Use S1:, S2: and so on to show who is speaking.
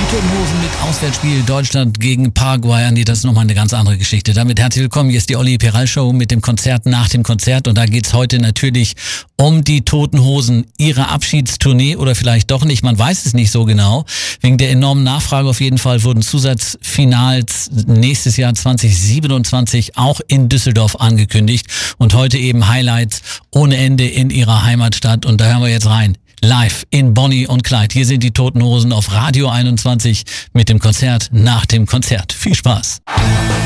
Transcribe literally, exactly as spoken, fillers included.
S1: Toten Hosen mit Auswärtsspiel Deutschland gegen Paraguay. Andi, das ist nochmal eine ganz andere Geschichte. Damit herzlich willkommen. Hier ist die Olli Peral Show mit dem Konzert nach dem Konzert. Und da geht's heute natürlich um die Toten Hosen, ihre Abschiedstournee oder vielleicht doch nicht. Man weiß es nicht so genau. Wegen der enormen Nachfrage auf jeden Fall wurden Zusatzfinals nächstes Jahr zwanzig siebenundzwanzig auch in Düsseldorf angekündigt. Und heute eben Highlights ohne Ende in ihrer Heimatstadt. Und da hören wir jetzt rein. Live in Bonnie und Clyde. Hier sind die Toten Hosen auf Radio einundzwanzig mit dem Konzert nach dem Konzert. Viel Spaß.